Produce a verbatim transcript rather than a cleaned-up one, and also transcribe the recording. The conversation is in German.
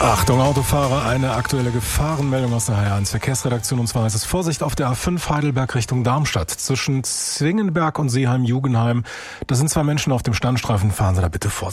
Achtung Autofahrer, eine aktuelle Gefahrenmeldung aus der H R eins Verkehrsredaktion, und zwar heißt es Vorsicht auf der A fünf Heidelberg Richtung Darmstadt. Zwischen Zwingenberg und Seeheim-Jugenheim, da sind zwei Menschen auf dem Standstreifen, fahren Sie da bitte vorsichtig.